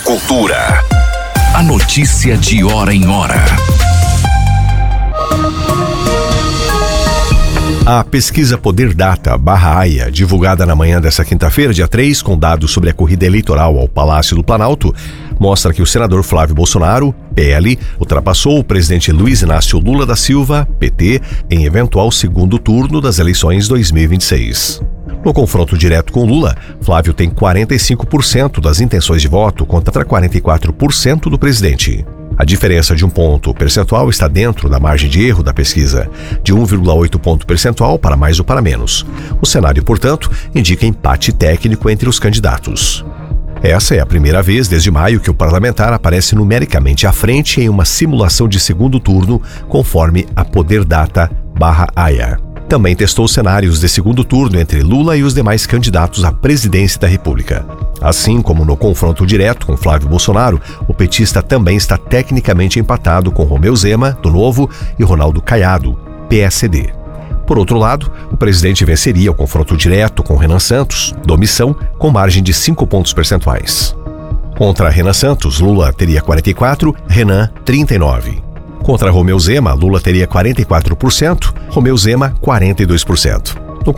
cultura. A notícia de hora em hora. A pesquisa Poder Data/AIA, divulgada na manhã desta quinta-feira, dia 3, com dados sobre a corrida eleitoral ao Palácio do Planalto, mostra que o senador Flávio Bolsonaro, PL, ultrapassou o presidente Luiz Inácio Lula da Silva, PT, em eventual segundo turno das eleições 2026. No confronto direto com Lula, Flávio tem 45% das intenções de voto contra 44% do presidente. A diferença de 1 ponto percentual está dentro da margem de erro da pesquisa, de 1,8 ponto percentual para mais ou para menos. O cenário, portanto, indica empate técnico entre os candidatos. Essa é a primeira vez desde maio que o parlamentar aparece numericamente à frente em uma simulação de segundo turno, conforme a Poder Data/AIA. Também testou cenários de segundo turno entre Lula e os demais candidatos à presidência da República. Assim como no confronto direto com Flávio Bolsonaro, o petista também está tecnicamente empatado com Romeu Zema, do Novo, e Ronaldo Caiado, PSD. Por outro lado, o presidente venceria o confronto direto com Renan Santos, do Missão, com margem de 5 pontos percentuais. Contra Renan Santos, Lula teria 44%, Renan 39%. Contra Romeu Zema, Lula teria 44%, Romeu Zema 42%.